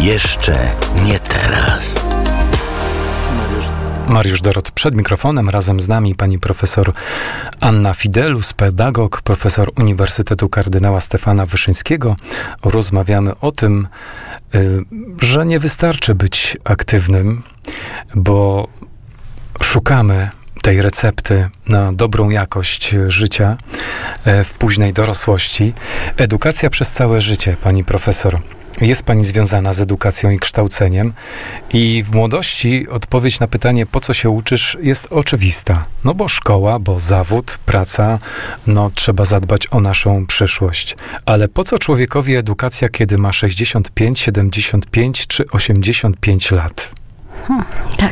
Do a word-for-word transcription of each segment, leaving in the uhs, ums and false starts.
Jeszcze nie teraz. Mariusz Dorot przed mikrofonem, razem z nami pani profesor Anna Fidelus, pedagog, profesor Uniwersytetu Kardynała Stefana Wyszyńskiego. Rozmawiamy o tym, że nie wystarczy być aktywnym, bo szukamy tej recepty na dobrą jakość życia w późnej dorosłości. Edukacja przez całe życie, pani profesor. Jest pani związana z edukacją i kształceniem i w młodości odpowiedź na pytanie, po co się uczysz, jest oczywista. No bo szkoła, bo zawód, praca, no trzeba zadbać o naszą przyszłość. Ale po co człowiekowi edukacja, kiedy ma sześćdziesiąt pięć, siedemdziesiąt pięć czy osiemdziesiąt pięć lat? Hmm, tak.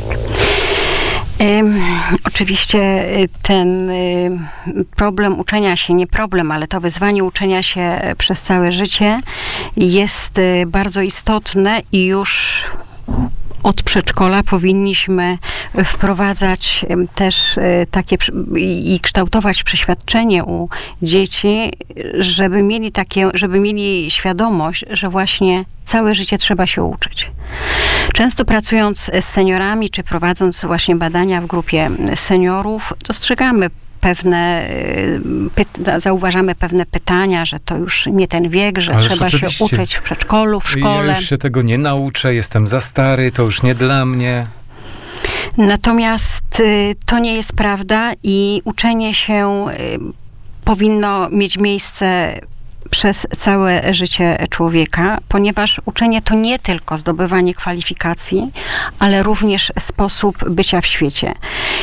Um, oczywiście ten um, problem uczenia się, nie problem, ale to wyzwanie uczenia się przez całe życie jest um, bardzo istotne i już od przedszkola powinniśmy wprowadzać też takie i kształtować przeświadczenie u dzieci, żeby mieli takie, żeby mieli świadomość, że właśnie całe życie trzeba się uczyć. Często pracując z seniorami, czy prowadząc właśnie badania w grupie seniorów, dostrzegamy pewne, pyta, zauważamy pewne pytania, że to już nie ten wiek, że Ależ trzeba się uczyć w przedszkolu, w szkole. Ja już się tego nie nauczę, jestem za stary, to już nie dla mnie. Natomiast y, to nie jest prawda i uczenie się y, powinno mieć miejsce przez całe życie człowieka, ponieważ uczenie to nie tylko zdobywanie kwalifikacji, ale również sposób bycia w świecie.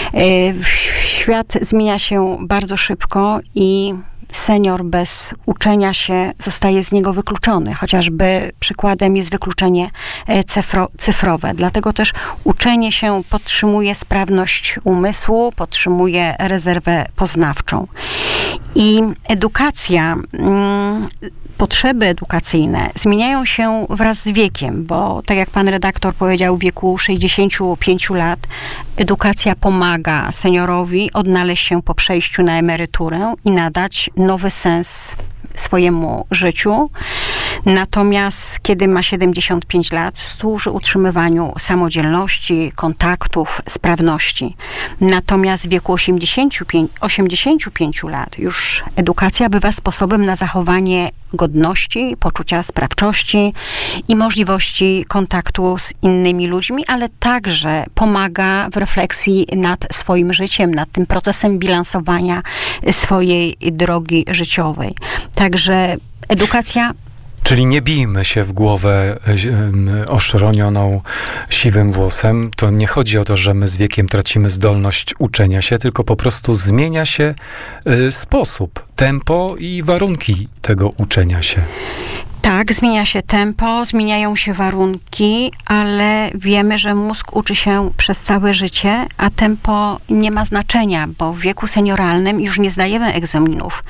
Świat zmienia się bardzo szybko i senior bez uczenia się zostaje z niego wykluczony. Chociażby przykładem jest wykluczenie cyfro, cyfrowe. Dlatego też uczenie się podtrzymuje sprawność umysłu, podtrzymuje rezerwę poznawczą. I edukacja, mm, potrzeby edukacyjne zmieniają się wraz z wiekiem, bo tak jak pan redaktor powiedział, w wieku sześćdziesięciu pięciu lat edukacja pomaga seniorowi odnaleźć się po przejściu na emeryturę i nadać nowy sens swojemu życiu. Natomiast kiedy ma siedemdziesiąt pięć lat, służy utrzymywaniu samodzielności, kontaktów, sprawności. Natomiast w wieku osiemdziesięciu pięciu lat już edukacja bywa sposobem na zachowanie godności, poczucia sprawczości i możliwości kontaktu z innymi ludźmi, ale także pomaga w refleksji nad swoim życiem, nad tym procesem bilansowania swojej drogi życiowej. Także edukacja... Czyli nie bijmy się w głowę oszronioną siwym włosem. To nie chodzi o to, że my z wiekiem tracimy zdolność uczenia się, tylko po prostu zmienia się y, sposób, tempo i warunki tego uczenia się. Tak, zmienia się tempo, zmieniają się warunki, ale wiemy, że mózg uczy się przez całe życie, a tempo nie ma znaczenia, bo w wieku senioralnym już nie zdajemy egzaminów.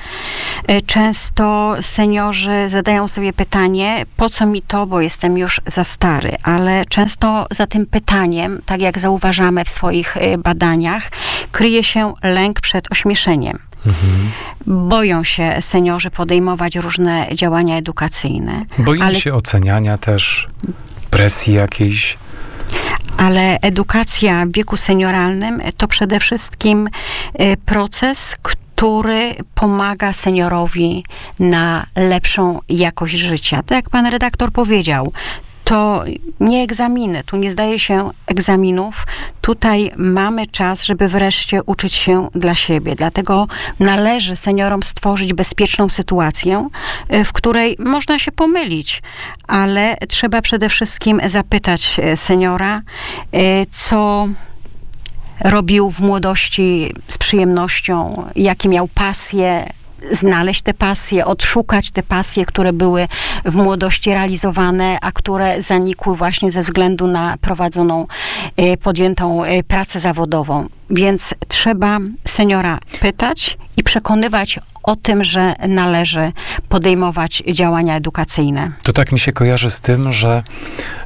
Często seniorzy zadają sobie pytanie, po co mi to, bo jestem już za stary, ale często za tym pytaniem, tak jak zauważamy w swoich badaniach, kryje się lęk przed ośmieszeniem. Mhm. Boją się seniorzy podejmować różne działania edukacyjne. Boją ale... się oceniania też, presji jakiejś. Ale edukacja w wieku senioralnym to przede wszystkim proces, który pomaga seniorowi na lepszą jakość życia. Tak jak pan redaktor powiedział, to nie egzaminy, tu nie zdaje się egzaminów. Tutaj mamy czas, żeby wreszcie uczyć się dla siebie. Dlatego należy seniorom stworzyć bezpieczną sytuację, w której można się pomylić, ale trzeba przede wszystkim zapytać seniora, co robił w młodości z przyjemnością, jakie miał pasje, znaleźć te pasje, odszukać te pasje, które były w młodości realizowane, a które zanikły właśnie ze względu na prowadzoną, podjętą pracę zawodową. Więc trzeba seniora pytać i przekonywać o tym, że należy podejmować działania edukacyjne. To tak mi się kojarzy z tym, że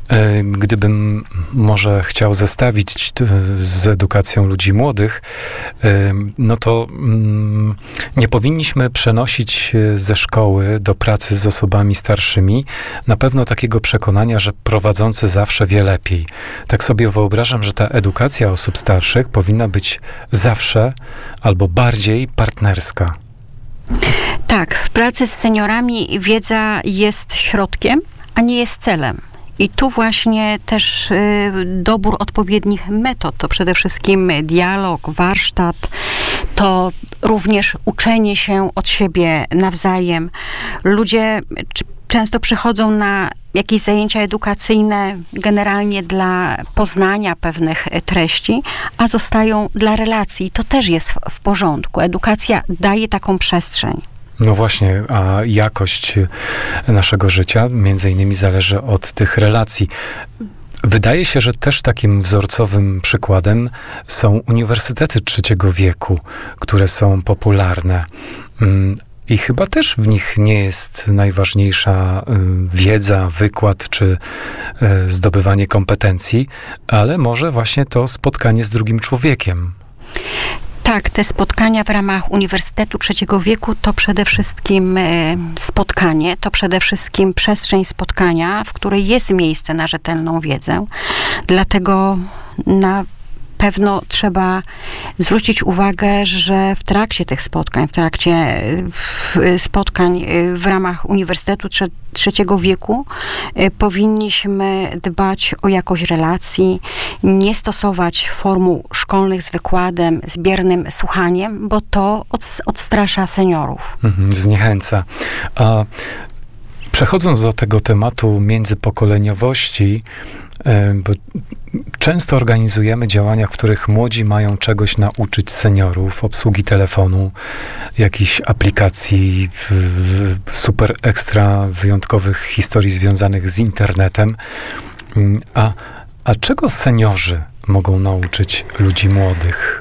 Gdybym może chciał zestawić z edukacją ludzi młodych, no to nie powinniśmy przenosić ze szkoły do pracy z osobami starszymi na pewno takiego przekonania, że prowadzący zawsze wie lepiej. Tak sobie wyobrażam, że ta edukacja osób starszych powinna być zawsze albo bardziej partnerska. Tak, w pracy z seniorami wiedza jest środkiem, a nie jest celem. I tu właśnie też y, dobór odpowiednich metod, to przede wszystkim dialog, warsztat, to również uczenie się od siebie nawzajem. Ludzie czy, często przychodzą na jakieś zajęcia edukacyjne generalnie dla poznania pewnych treści, a zostają dla relacji. To też jest w, w porządku. Edukacja daje taką przestrzeń. No właśnie, a jakość naszego życia między innymi zależy od tych relacji. Wydaje się, że też takim wzorcowym przykładem są uniwersytety trzeciego wieku, które są popularne. I chyba też w nich nie jest najważniejsza wiedza, wykład czy zdobywanie kompetencji, ale może właśnie to spotkanie z drugim człowiekiem. Tak, te spotkania w ramach Uniwersytetu trzeciego wieku to przede wszystkim spotkanie, to przede wszystkim przestrzeń spotkania, w której jest miejsce na rzetelną wiedzę. Dlatego na pewno trzeba zwrócić uwagę, że w trakcie tych spotkań, w trakcie spotkań w ramach Uniwersytetu trzeciego wieku powinniśmy dbać o jakość relacji, nie stosować formuł szkolnych z wykładem, z biernym słuchaniem, bo to od, odstrasza seniorów. Mhm, zniechęca. A przechodząc do tego tematu międzypokoleniowości, bo często organizujemy działania, w których młodzi mają czegoś nauczyć seniorów, obsługi telefonu, jakichś aplikacji, super ekstra wyjątkowych historii związanych z internetem. A, a czego seniorzy mogą nauczyć ludzi młodych?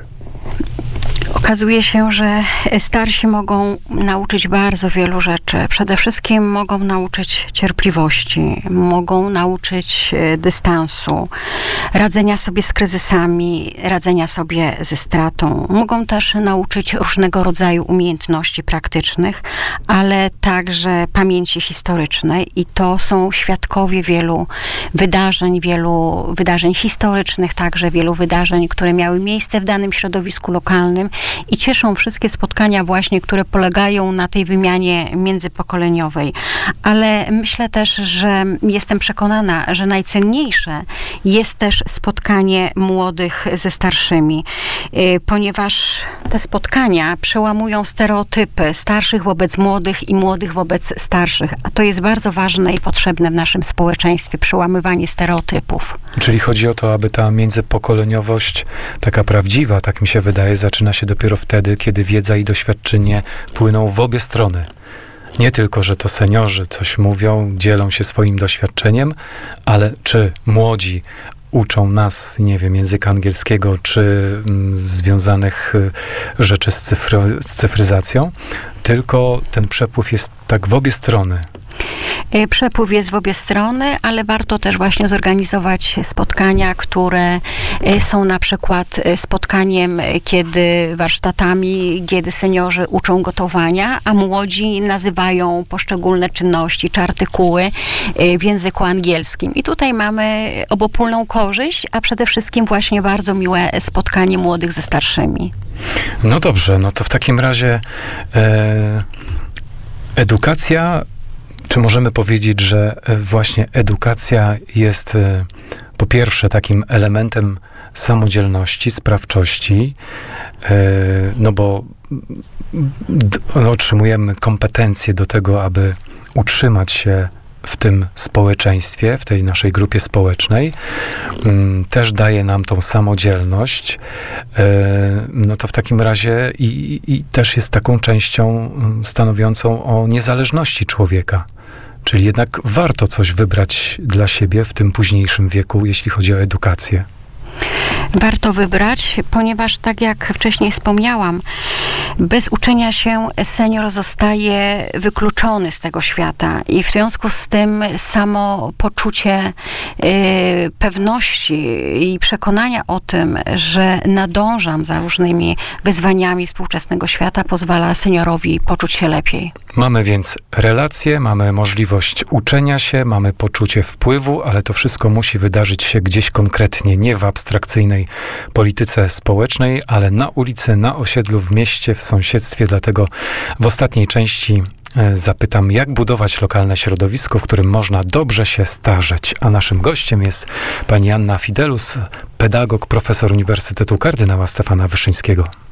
Okazuje się, że starsi mogą nauczyć bardzo wielu rzeczy. Przede wszystkim mogą nauczyć cierpliwości, mogą nauczyć dystansu, radzenia sobie z kryzysami, radzenia sobie ze stratą. Mogą też nauczyć różnego rodzaju umiejętności praktycznych, ale także pamięci historycznej i to są świadkowie wielu wydarzeń, wielu wydarzeń historycznych, także wielu wydarzeń, które miały miejsce w danym środowisku lokalnym. I cieszą wszystkie spotkania właśnie, które polegają na tej wymianie międzypokoleniowej. Ale myślę też, że jestem przekonana, że najcenniejsze jest też spotkanie młodych ze starszymi, ponieważ te spotkania przełamują stereotypy starszych wobec młodych i młodych wobec starszych. A to jest bardzo ważne i potrzebne w naszym społeczeństwie, przełamywanie stereotypów. Czyli chodzi o to, aby ta międzypokoleniowość, taka prawdziwa, tak mi się wydaje, zaczyna się dopiero wtedy, kiedy wiedza i doświadczenie płyną w obie strony. Nie tylko, że to seniorzy coś mówią, dzielą się swoim doświadczeniem, ale czy młodzi uczą nas, nie wiem, języka angielskiego, czy mm, związanych y, rzeczy z, cyfry, z cyfryzacją, tylko ten przepływ jest tak w obie strony. Przepływ jest w obie strony, ale warto też właśnie zorganizować spotkania, które są na przykład spotkaniem, kiedy warsztatami, kiedy seniorzy uczą gotowania, a młodzi nazywają poszczególne czynności czy artykuły w języku angielskim. I tutaj mamy obopólną korzyść, a przede wszystkim właśnie bardzo miłe spotkanie młodych ze starszymi. No dobrze, no to w takim razie e, edukacja. Czy możemy powiedzieć, że właśnie edukacja jest po pierwsze takim elementem samodzielności, sprawczości, no bo otrzymujemy kompetencje do tego, aby utrzymać się w tym społeczeństwie, w tej naszej grupie społecznej, też daje nam tą samodzielność, no to w takim razie i, i też jest taką częścią stanowiącą o niezależności człowieka. Czyli jednak warto coś wybrać dla siebie w tym późniejszym wieku, jeśli chodzi o edukację. Warto wybrać, ponieważ tak jak wcześniej wspomniałam, bez uczenia się senior zostaje wykluczony z tego świata i w związku z tym samo poczucie y, pewności i przekonania o tym, że nadążam za różnymi wyzwaniami współczesnego świata, pozwala seniorowi poczuć się lepiej. Mamy więc relacje, mamy możliwość uczenia się, mamy poczucie wpływu, ale to wszystko musi wydarzyć się gdzieś konkretnie, nie w abstrakcyjnej polityce społecznej, ale na ulicy, na osiedlu, w mieście, w sąsiedztwie. Dlatego w ostatniej części zapytam, jak budować lokalne środowisko, w którym można dobrze się starzeć. A naszym gościem jest pani Anna Fidelus, pedagog, profesor Uniwersytetu Kardynała Stefana Wyszyńskiego.